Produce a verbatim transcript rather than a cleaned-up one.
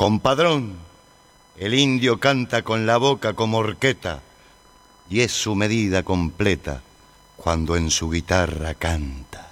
Compadrón, el indio canta con la boca como horqueta, y es su medida completa cuando en su guitarra canta.